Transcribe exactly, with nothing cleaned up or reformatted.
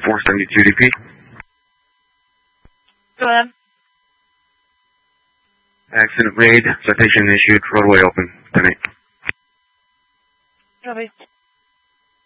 four seventy-two D P. Go ahead. Accident raid, citation issued, roadway open, ten eight. Copy.